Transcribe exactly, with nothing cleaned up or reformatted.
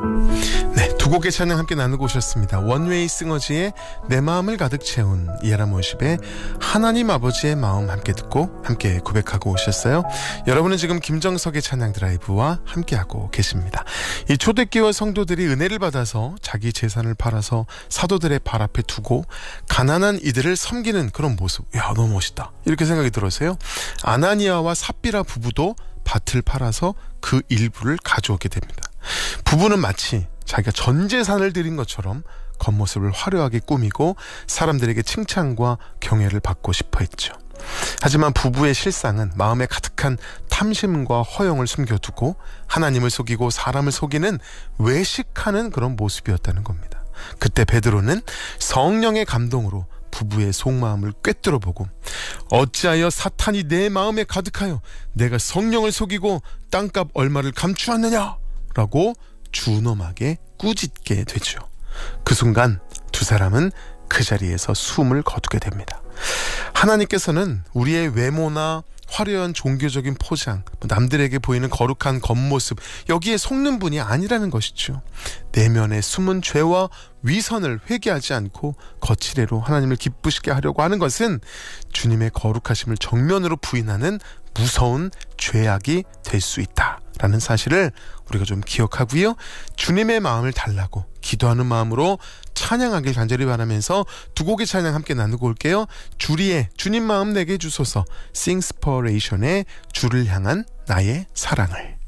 네, 두 곡의 찬양 함께 나누고 오셨습니다. 원웨이 싱어즈의 내 마음을 가득 채운 이에라 모십의 하나님 아버지의 마음 함께 듣고 함께 고백하고 오셨어요. 여러분은 지금 김정석의 찬양 드라이브와 함께하고 계십니다. 이 초대교회 성도들이 은혜를 받아서 자기 재산을 팔아서 사도들의 발 앞에 두고 가난한 이들을 섬기는 그런 모습, 야, 너무 멋있다, 이렇게 생각이 들어서요. 아나니아와 삽비라 부부도 밭을 팔아서 그 일부를 가져오게 됩니다. 부부는 마치 자기가 전 재산을 드린 것처럼 겉모습을 화려하게 꾸미고 사람들에게 칭찬과 경애를 받고 싶어 했죠. 하지만 부부의 실상은 마음에 가득한 탐심과 허영을 숨겨두고 하나님을 속이고 사람을 속이는 외식하는 그런 모습이었다는 겁니다. 그때 베드로는 성령의 감동으로 부부의 속마음을 꿰뚫어보고 어찌하여 사탄이 내 마음에 가득하여 내가 성령을 속이고 땅값 얼마를 감추었느냐 라고 준엄하게 꾸짖게 되죠. 그 순간 두 사람은 그 자리에서 숨을 거두게 됩니다. 하나님께서는 우리의 외모나 화려한 종교적인 포장, 남들에게 보이는 거룩한 겉모습, 여기에 속는 분이 아니라는 것이죠. 내면의 숨은 죄와 위선을 회개하지 않고 거칠애로 하나님을 기쁘시게 하려고 하는 것은 주님의 거룩하심을 정면으로 부인하는 무서운 죄악이 될 수 있다라는 사실을 우리가 좀 기억하고요. 주님의 마음을 달라고 기도하는 마음으로 찬양하길 간절히 바라면서 두 곡의 찬양 함께 나누고 올게요. 주리의 주님 마음 내게 주소서, 싱스퍼레이션의 주를 향한 나의 사랑을.